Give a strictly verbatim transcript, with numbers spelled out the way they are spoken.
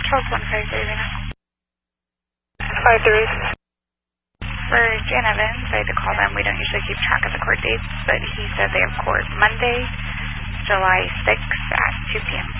Charles one five three right now. five three. For Jan Evans, I had to call them. We don't usually keep track of the court dates, but he said they have court Monday, July sixth at two p m